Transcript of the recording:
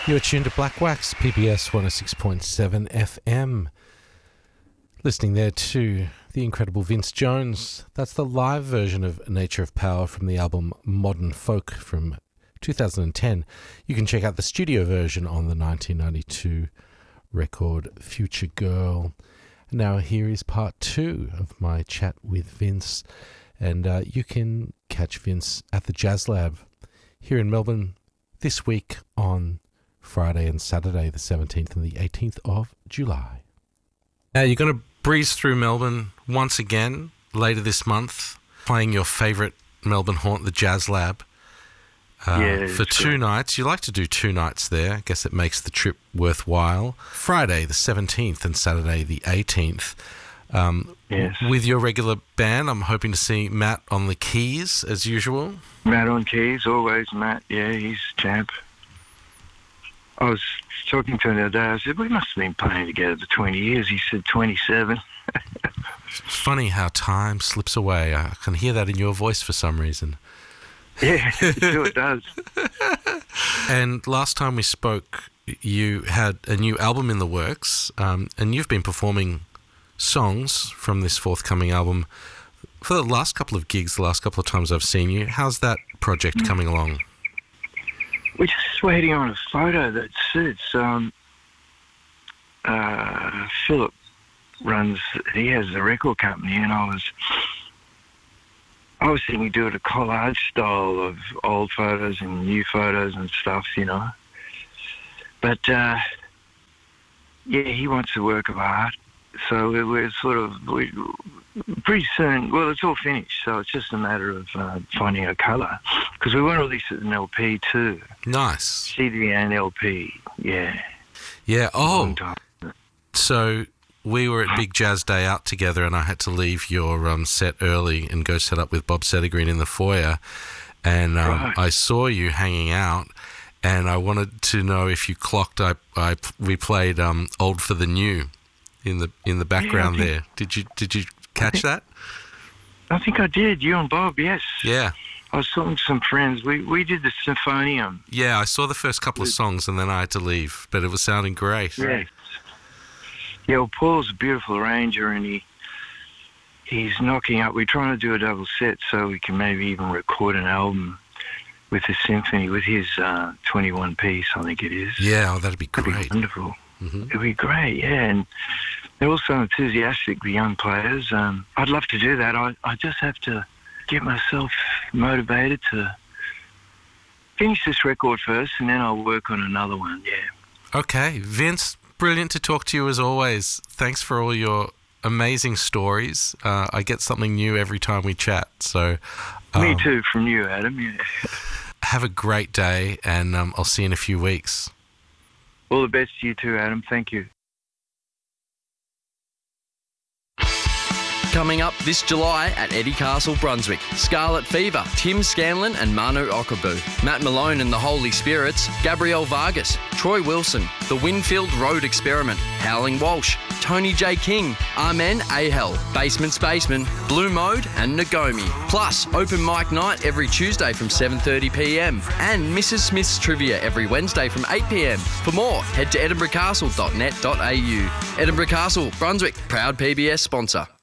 You're tuned to Black Wax, PBS 106.7 FM. Listening there to the incredible Vince Jones. That's the live version of Nature of Power from the album Modern Folk from 2010. You can check out the studio version on the 1992 record Future Girl. Now here is part 2 of my chat with Vince, and you can catch Vince at the Jazz Lab here in Melbourne this week on Friday and Saturday, the 17th and the 18th of July. Now you're going to breeze through Melbourne once again later this month, playing your favourite Melbourne haunt, the Jazz Lab, for 2 nights. You like to do 2 nights there. I guess it makes the trip worthwhile. Friday the 17th and Saturday the 18th. Yes. With your regular band, I'm hoping to see Matt on the keys as usual. Matt on keys, always Matt. Yeah, he's champ. I was talking to him the other day. I said, we must have been playing together for 20 years. He said 27. It's funny how time slips away. I can hear that in your voice for some reason. Yeah, it does. And last time we spoke, you had a new album in the works, and you've been performing songs from this forthcoming album for the last couple of gigs, the last couple of times I've seen you. How's that project coming along? We're just waiting on a photo that suits. Philip he has a record company, and I was thinking do it a collage style of old photos and new photos and stuff, you know. But, he wants a work of art. So we're pretty soon, well, it's all finished, so it's just a matter of finding a colour. Because we want to release it in LP too. Nice. CD and LP, yeah. Yeah, oh. So we were at Big Jazz Day Out together, and I had to leave your set early and go set up with Bob Settergreen in the foyer. And right. I saw you hanging out, and I wanted to know if you clocked we played Old for the New in the background there. Did you catch that? I think I did. You and Bob, yes. Yeah. I was talking to some friends. We did the Symphonium. Yeah, I saw the first couple of songs and then I had to leave, but it was sounding great. Yeah. Yeah, well, Paul's a beautiful arranger, and he's knocking up. We're trying to do a double set so we can maybe even record an album with the symphony, with his 21 piece, I think it is. Yeah, that'd be great. That'd be wonderful. Mm-hmm. It'd be great, yeah. And they're also enthusiastic, the young players. I'd love to do that. I just have to get myself motivated to finish this record first, and then I'll work on another one, yeah. Okay. Vince, brilliant to talk to you as always. Thanks for all your amazing stories. I get something new every time we chat. So me too, from you, Adam. Yeah. Have a great day, and I'll see you in a few weeks. All the best to you too, Adam. Thank you. Coming up this July at Eddie Castle, Brunswick, Scarlet Fever, Tim Scanlon and Manu Okabu, Matt Malone and the Holy Spirits, Gabrielle Vargas, Troy Wilson, The Winfield Road Experiment, Howling Walsh, Tony J. King, Amen Ahel, Basement Spaceman, Blue Mode and Nagomi. Plus, open mic night every Tuesday from 7:30pm and Mrs. Smith's Trivia every Wednesday from 8pm. For more, head to edinburghcastle.net.au. Edinburgh Castle, Brunswick, proud PBS sponsor.